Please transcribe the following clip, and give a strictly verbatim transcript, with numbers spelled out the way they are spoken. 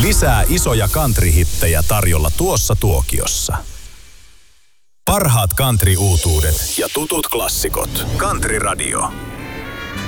Lisää isoja country-hittejä tarjolla tuossa tuokiossa. Parhaat country-uutuudet ja tutut klassikot. Country Radio.